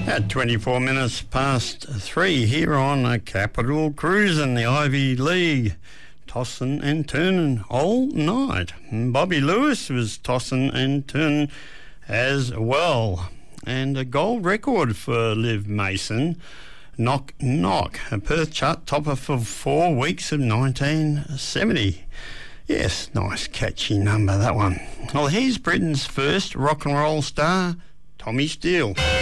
At 24 minutes past 3 here on Capital Cruise in the Ivy League. Tossing and turning all night. Bobby Lewis was tossing and turning as well. And a gold record for Liv Mason. Knock Knock, a Perth chart topper for 4 weeks of 1970. Yes, nice catchy number, that one. Well, here's Britain's first rock and roll star, Tommy Steele.